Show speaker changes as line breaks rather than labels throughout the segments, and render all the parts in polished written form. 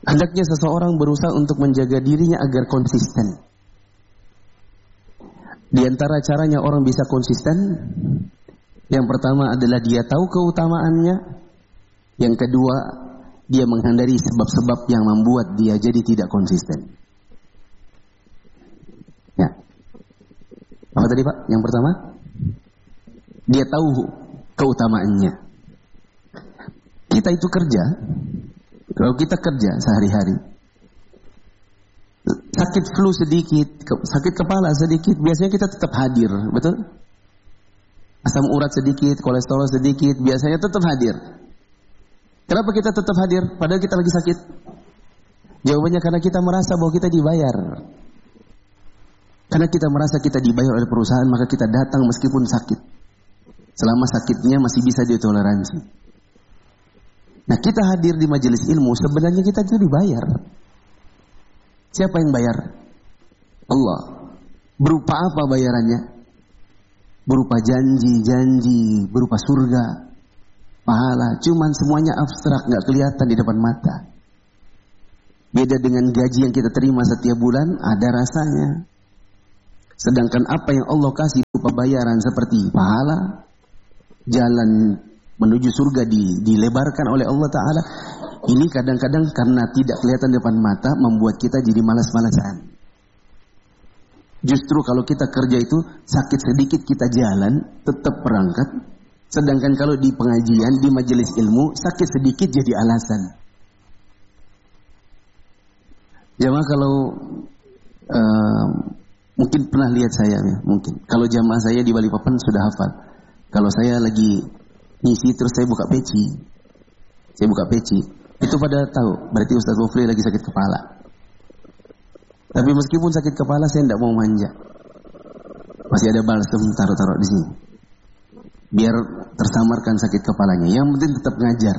Hendaknya seseorang berusaha untuk menjaga dirinya agar konsisten. Di antara caranya orang bisa konsisten, yang pertama adalah dia tahu keutamaannya. Yang kedua, dia menghindari sebab-sebab yang membuat dia jadi tidak konsisten. Ya. Apa tadi Pak? Yang pertama? Dia tahu keutamaannya. Kita itu kerja. Kalau kita kerja sehari-hari, sakit flu sedikit, sakit kepala sedikit, biasanya kita tetap hadir, betul? Asam urat sedikit, kolesterol sedikit, biasanya tetap hadir. Kenapa kita tetap hadir padahal kita lagi sakit? Jawabannya karena kita merasa bahwa kita dibayar. Karena kita merasa kita dibayar oleh perusahaan, maka kita datang meskipun sakit. Selama sakitnya masih bisa ditoleransi. Nah, kita hadir di majelis ilmu, sebenarnya kita itu dibayar. Siapa yang bayar? Allah. Berupa apa bayarannya? Berupa janji-janji, berupa surga, pahala. Cuman semuanya abstrak, gak kelihatan di depan mata. Beda dengan gaji yang kita terima setiap bulan, ada rasanya. Sedangkan apa yang Allah kasih berupa bayaran seperti pahala, jalan menuju surga dilebarkan oleh Allah Ta'ala. Ini kadang-kadang karena tidak kelihatan depan mata membuat kita jadi malas-malasan. Justru kalau kita kerja itu sakit sedikit kita jalan tetap berangkat. Sedangkan kalau di pengajian, di majelis ilmu, sakit sedikit jadi alasan. Jamaah kalau mungkin pernah lihat saya ya, mungkin. Kalau jamaah saya di Balikpapan sudah hafal. Kalau saya lagi ngisi terus saya buka peci. Saya buka peci. Itu pada tahu, berarti Ustaz Mufli lagi sakit kepala. Tapi meskipun sakit kepala saya tidak mau manja. Masih ada balsem taruh-taruh di sini. Biar tersamarkan sakit kepalanya. Yang penting tetap ngajar.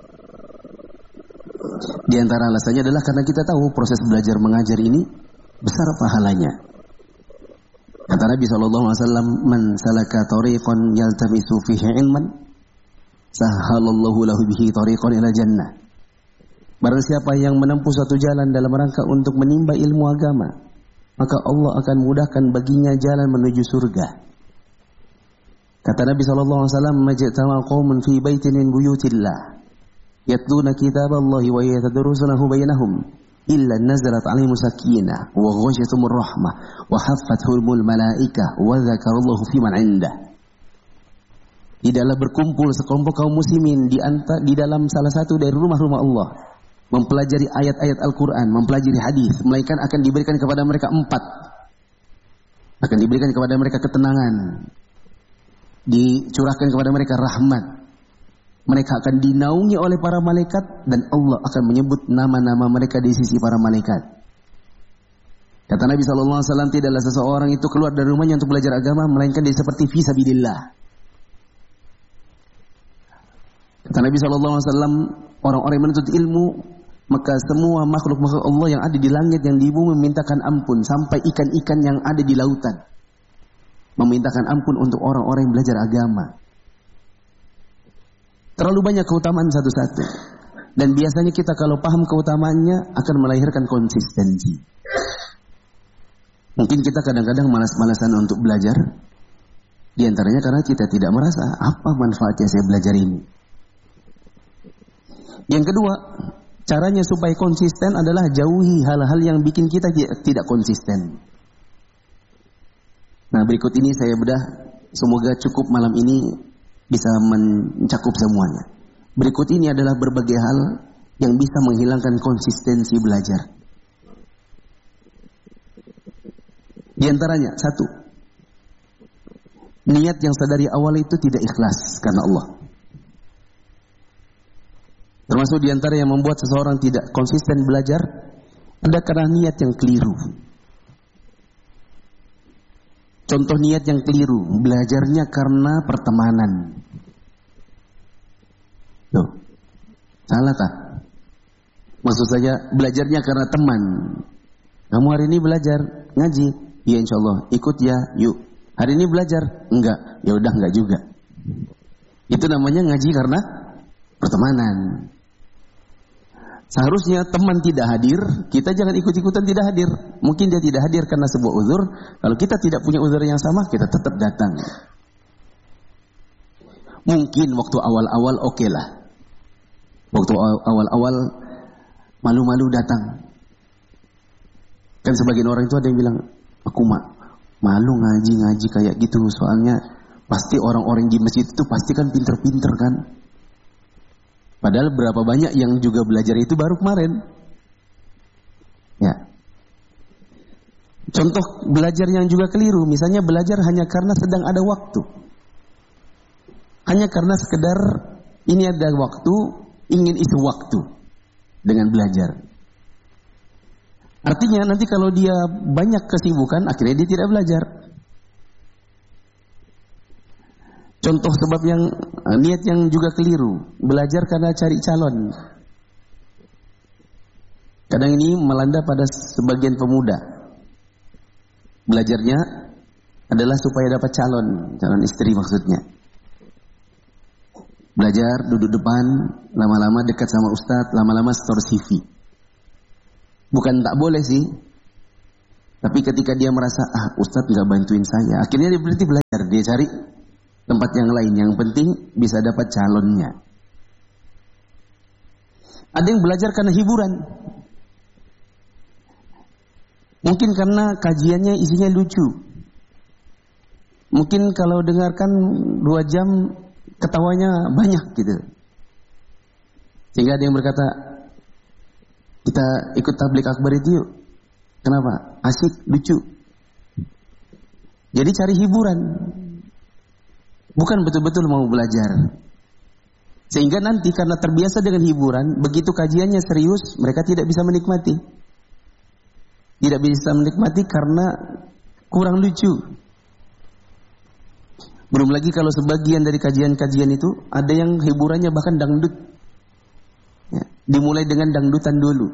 Di antara alasannya adalah karena kita tahu proses belajar mengajar ini besar pahalanya. Kata Nabi SAW, "Man salaka tariqan yaltamisu fihi ilman, sahalallahu lahu bihi tariqan ila jannah." Barang siapa yang menempuh suatu jalan dalam rangka untuk menimba ilmu agama, maka Allah akan mudahkan baginya jalan menuju surga. Kata Nabi SAW, "Majtama qaumun fi baitin min buyutillah, yatluna kitaballahi wa yatadrusunahu bainahum, illa nazalat alaihim sakinah wa ghashiyatuhumur rahmah wa haffathumul malaikah wa dzakarallahu fi man 'indah." Tidaklah berkumpul sekelompok kaum muslimin di dalam salah satu dari rumah-rumah Allah, mempelajari ayat-ayat Al-Quran, mempelajari hadis, melainkan akan diberikan kepada mereka 4. Akan diberikan kepada mereka ketenangan, dicurahkan kepada mereka rahmat. Mereka akan dinaungi oleh para malaikat dan Allah akan menyebut nama-nama mereka di sisi para malaikat. Kata Nabi SAW, tidaklah seseorang itu keluar dari rumahnya untuk belajar agama, melainkan dia seperti fisabilillah. Kata Nabi SAW, orang-orang yang menuntut ilmu, maka semua makhluk-makhluk Allah yang ada di langit, yang di bumi memintakan ampun, sampai ikan-ikan yang ada di lautan memintakan ampun untuk orang-orang yang belajar agama. Terlalu banyak keutamaan satu-satu. Dan biasanya kita kalau paham keutamaannya akan melahirkan konsistensi. Mungkin kita kadang-kadang malas-malasan untuk belajar. Di antaranya karena kita tidak merasa apa manfaatnya saya belajar ini. Yang kedua, caranya supaya konsisten adalah jauhi hal-hal yang bikin kita tidak konsisten. Nah, berikut ini saya bedah, semoga cukup malam ini bisa mencakup semuanya. Berikut ini adalah berbagai hal yang bisa menghilangkan konsistensi belajar. Di antaranya, 1. Niat yang sadari awal itu tidak ikhlas karena Allah. Termasuk di antara yang membuat seseorang tidak konsisten belajar, ada karena niat yang keliru. Contoh niat yang keliru, belajarnya karena pertemanan. Loh, salah tak? Maksud saya, belajarnya karena teman. Kamu hari ini belajar, ngaji? Iya insya Allah, ikut ya, yuk. Hari ini belajar? Enggak, ya udah enggak juga. Itu namanya ngaji karena pertemanan. Seharusnya teman tidak hadir, kita jangan ikut-ikutan tidak hadir. Mungkin dia tidak hadir karena sebuah uzur. Kalau kita tidak punya uzur yang sama, kita tetap datang. Mungkin waktu awal-awal oke lah. Waktu awal-awal malu-malu datang. Kan sebagian orang itu ada yang bilang, aku malu ngaji kayak gitu. Soalnya pasti orang-orang di masjid itu pasti kan pinter-pinter kan. Padahal berapa banyak yang juga belajar itu baru kemarin. Ya. Contoh belajar yang juga keliru, misalnya belajar hanya karena sedang ada waktu. Hanya karena sekedar ini ada waktu, ingin isi waktu dengan belajar. Artinya nanti kalau dia banyak kesibukan, akhirnya dia tidak belajar. Contoh sebab yang niat yang juga keliru, belajar karena cari calon. Kadang ini melanda pada sebagian pemuda. Belajarnya adalah supaya dapat calon istri maksudnya. Belajar, duduk depan, lama-lama dekat sama ustadz, lama-lama store CV. Bukan tak boleh sih, tapi ketika dia merasa, ustadz nggak bantuin saya, akhirnya dia berhenti belajar, dia cari tempat yang lain, yang penting bisa dapat calonnya. Ada yang belajar karena hiburan. Mungkin karena kajiannya isinya lucu. Mungkin kalau dengarkan 2 jam ketawanya banyak gitu. Sehingga ada yang berkata, kita ikut tablik akbar itu yuk. Kenapa? Asik, lucu. Jadi cari hiburan. Bukan betul-betul mau belajar. Sehingga nanti karena terbiasa dengan hiburan, begitu kajiannya serius, mereka tidak bisa menikmati. Tidak bisa menikmati karena kurang lucu. Belum lagi kalau sebagian dari kajian-kajian itu, ada yang hiburannya bahkan dangdut. Ya, dimulai dengan dangdutan dulu.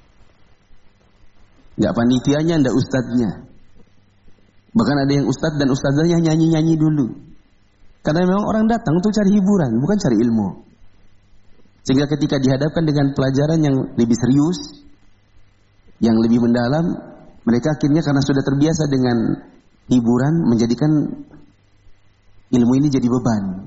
Nggak panitianya, nggak ustadznya. Bahkan ada yang ustadz dan ustadzanya nyanyi-nyanyi dulu. Karena memang orang datang untuk cari hiburan, bukan cari ilmu. Sehingga ketika dihadapkan dengan pelajaran yang lebih serius, yang lebih mendalam, mereka akhirnya karena sudah terbiasa dengan hiburan, menjadikan ilmu ini jadi beban.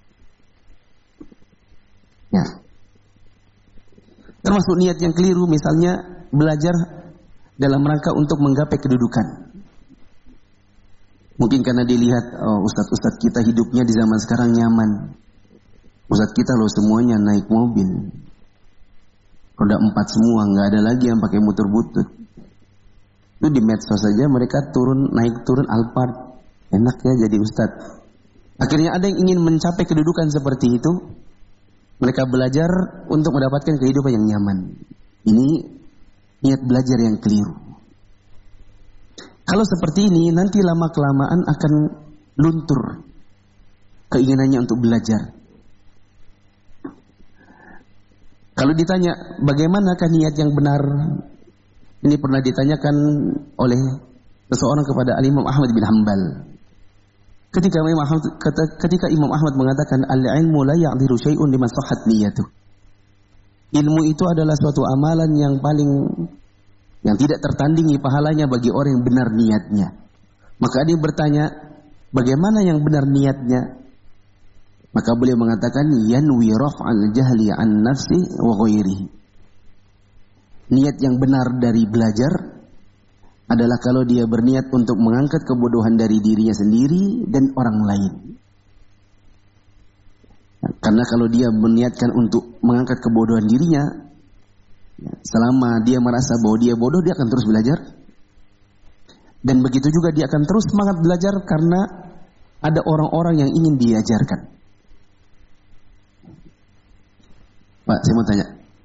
Ya. Termasuk niat yang keliru, misalnya belajar dalam rangka untuk menggapai kedudukan. Mungkin karena dilihat, ustadz-ustadz kita hidupnya di zaman sekarang nyaman. Ustadz kita loh semuanya naik mobil. Roda 4 semua, nggak ada lagi yang pakai motor butut. Itu di medsos saja mereka naik turun Alphard. Enak ya jadi ustadz. Akhirnya ada yang ingin mencapai kedudukan seperti itu. Mereka belajar untuk mendapatkan kehidupan yang nyaman. Ini niat belajar yang keliru. Kalau seperti ini, nanti lama-kelamaan akan luntur keinginannya untuk belajar. Kalau ditanya, bagaimanakah niat yang benar? Ini pernah ditanyakan oleh seseorang kepada Imam Ahmad bin Hanbal. Ketika Imam Ahmad mengatakan, al-ilmu la ya'diru syai'un liman sahhat niyatuh. Ilmu itu adalah suatu amalan yang tidak tertandingi pahalanya bagi orang yang benar niatnya. Maka dia bertanya, bagaimana yang benar niatnya? Maka beliau mengatakan, yanwi raf'al jahli an nafsi wa ghairihi. Niat yang benar dari belajar adalah kalau dia berniat untuk mengangkat kebodohan dari dirinya sendiri dan orang lain. Karena kalau dia berniatkan untuk mengangkat kebodohan dirinya, selama dia merasa bahwa dia bodoh, dia akan terus belajar. Dan begitu juga dia akan terus semangat belajar karena ada orang-orang yang ingin diajarkan. Pak, saya mau tanya.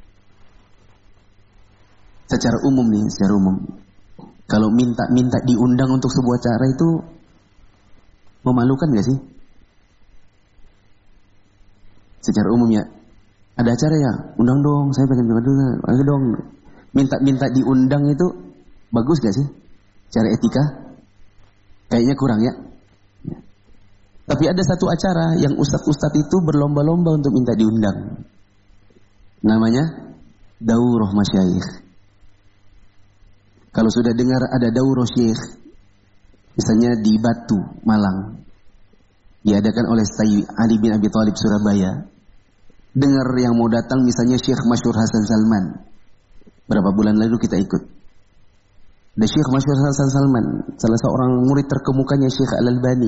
Secara umum, kalau minta diundang untuk sebuah acara itu memalukan gak sih? Secara umum ya. Ada acara ya, undang dong, saya pengen ayo dong. Minta diundang itu bagus gak sih? Cara etika? Kayaknya kurang ya. Tapi ada satu acara yang ustadz-ustadz itu berlomba-lomba untuk minta diundang. Namanya daurah masyayikh. Kalau sudah dengar ada daurah syekh, misalnya di Batu, Malang, diadakan oleh Sayyid Ali bin Abi Thalib Surabaya. Dengar yang mau datang misalnya Syekh Masyhur Hasan Salman. Berapa bulan lalu kita ikut. Ada Syekh Masyhur Hasan Salman, salah seorang murid terkemukanya Syekh Al-Albani,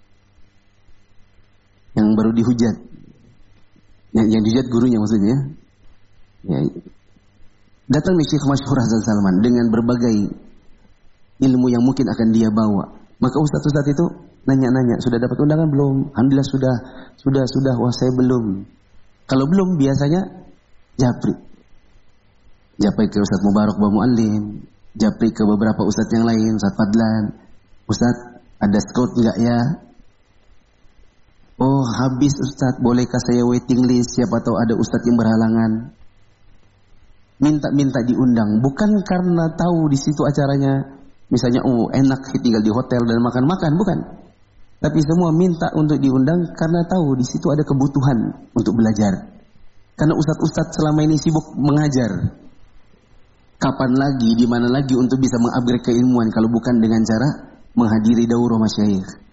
yang baru dihujat. Yang dihujat gurunya maksudnya. Ya. Datang nih Syekh Masyhur Hasan Salman dengan berbagai ilmu yang mungkin akan dia bawa. Maka ustaz-ustaz itu nanya-nanya, sudah dapat undangan belum? Alhamdulillah sudah. Wah, saya belum. Kalau belum biasanya japri ke Ustaz Mubarak Ba Muallim, japri ke beberapa ustaz yang lain, Ustaz Fadlan. Ustaz, ada scout enggak ya? Oh, habis Ustaz, bolehkah saya waiting list? Siapa tahu ada ustaz yang berhalangan. Minta diundang, bukan karena tahu di situ acaranya, misalnya enak tinggal di hotel dan makan-makan, bukan. Tapi semua minta untuk diundang karena tahu di situ ada kebutuhan untuk belajar. Karena ustaz-ustaz selama ini sibuk mengajar. Kapan lagi, di mana lagi untuk bisa mengupgrade keilmuan kalau bukan dengan cara menghadiri daurah masyayikh.